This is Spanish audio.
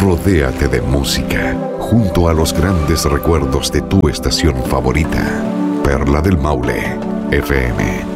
Rodéate de música junto a los grandes recuerdos de tu estación favorita. Perla del Maule, FM